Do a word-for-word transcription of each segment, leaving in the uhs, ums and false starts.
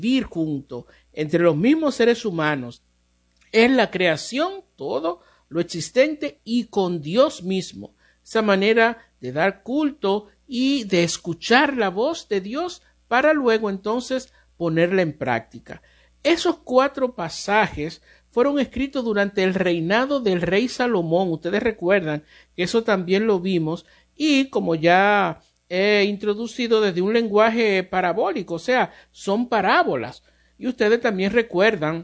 vivir junto entre los mismos seres humanos es la creación, todo lo existente, y con Dios mismo. Esa manera de dar culto y de escuchar la voz de Dios para luego entonces ponerla en práctica. Esos cuatro pasajes fueron escritos durante el reinado del rey Salomón. Ustedes recuerdan que eso también lo vimos, y como ya he introducido, desde un lenguaje parabólico, o sea, son parábolas. Y ustedes también recuerdan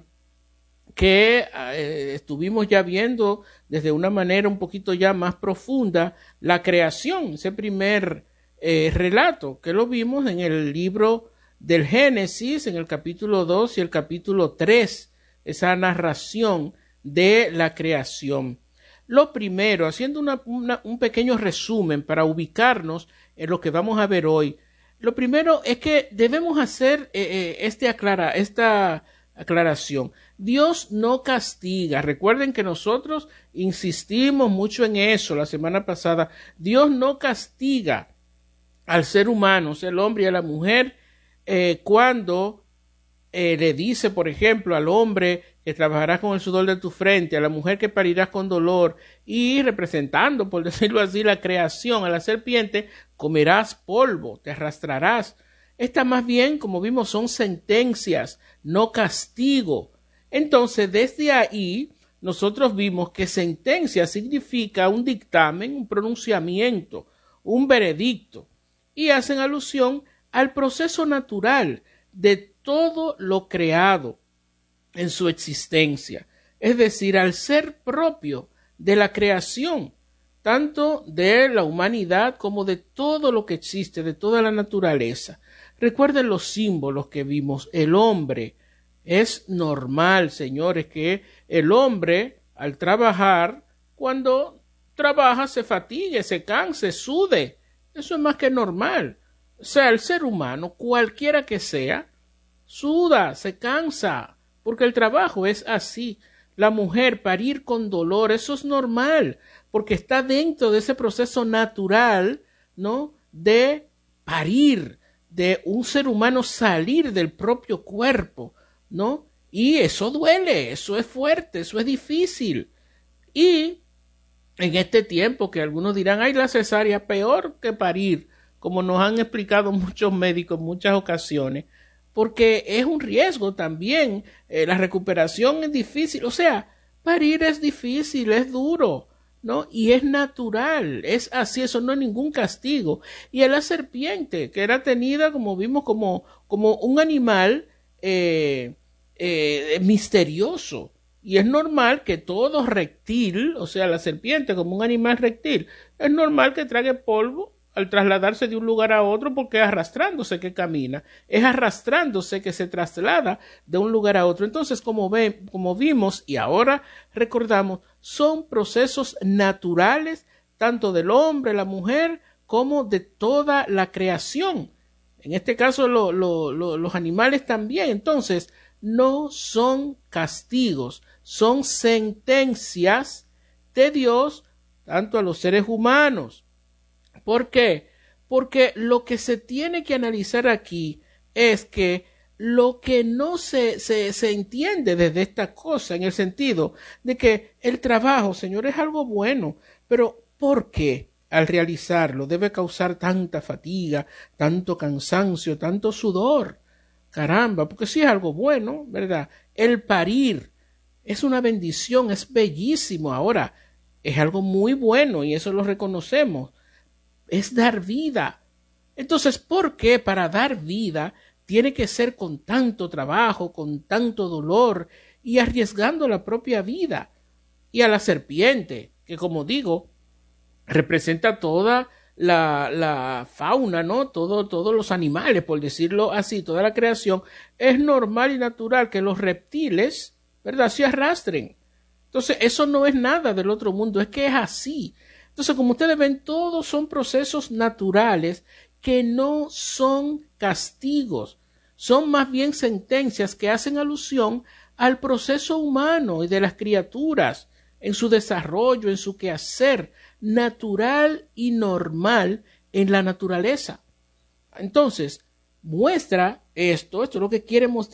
que eh, estuvimos ya viendo desde una manera un poquito ya más profunda la creación, ese primer eh, relato que lo vimos en el libro del Génesis, en el capítulo dos y el capítulo tres, esa narración de la creación. Lo primero, haciendo una, una, un pequeño resumen para ubicarnos en lo que vamos a ver hoy, lo primero es que debemos hacer eh, eh, este aclara, esta aclaración. Dios no castiga. Recuerden que nosotros insistimos mucho en eso la semana pasada. Dios no castiga al ser humano, el hombre y a la mujer, eh, cuando eh, le dice, por ejemplo, al hombre que trabajarás con el sudor de tu frente, a la mujer que parirás con dolor, y representando, por decirlo así, la creación, a la serpiente, comerás polvo, te arrastrarás. Esta más bien, como vimos, son sentencias, no castigo. Entonces, desde ahí, nosotros vimos que sentencia significa un dictamen, un pronunciamiento, un veredicto, y hacen alusión al proceso natural de todo lo creado en su existencia, es decir, al ser propio de la creación, tanto de la humanidad como de todo lo que existe, de toda la naturaleza. Recuerden los símbolos que vimos. El hombre, es normal, señores, que el hombre, al trabajar, cuando trabaja se fatigue, se canse, sude. Eso es más que normal. O sea, el ser humano, cualquiera que sea, suda, se cansa, porque el trabajo es así. La mujer parir con dolor, eso es normal, porque está dentro de ese proceso natural, ¿no?, de parir, de un ser humano salir del propio cuerpo, ¿no? Y eso duele, eso es fuerte, eso es difícil. Y en este tiempo que algunos dirán, ay, la cesárea peor que parir, como nos han explicado muchos médicos en muchas ocasiones, porque es un riesgo también, eh, la recuperación es difícil, o sea, parir es difícil, es duro, ¿no? Y es natural, es así, eso no es ningún castigo. Y a la serpiente, que era tenida, como vimos, como, como un animal eh, eh, misterioso, y es normal que todo reptil, o sea, la serpiente como un animal reptil, es normal que trague polvo al trasladarse de un lugar a otro, porque es arrastrándose que camina, es arrastrándose que se traslada de un lugar a otro. Entonces, como, ve, como vimos y ahora recordamos, son procesos naturales tanto del hombre, la mujer, como de toda la creación. En este caso, lo, lo, lo, los animales también. Entonces, no son castigos, son sentencias de Dios tanto a los seres humanos. ¿Por qué? Porque lo que se tiene que analizar aquí es que lo que no se, se, se entiende desde esta cosa, en el sentido de que el trabajo, señor, es algo bueno, pero ¿por qué al realizarlo debe causar tanta fatiga, tanto cansancio, tanto sudor? Caramba, porque sí es algo bueno, ¿verdad? El parir es una bendición, es bellísimo. Ahora, es algo muy bueno y eso lo reconocemos. Es dar vida. Entonces, ¿por qué para dar vida tiene que ser con tanto trabajo, con tanto dolor y arriesgando la propia vida? Y a la serpiente, que como digo, representa toda la, la fauna, ¿no? Todo, todos los animales, por decirlo así, toda la creación, es normal y natural que los reptiles, ¿verdad?, se arrastren. Entonces, eso no es nada del otro mundo, es que es así. Entonces, como ustedes ven, todos son procesos naturales que no son castigos, son más bien sentencias que hacen alusión al proceso humano y de las criaturas en su desarrollo, en su quehacer natural y normal en la naturaleza. Entonces, muestra esto, esto es lo que quiere mostrar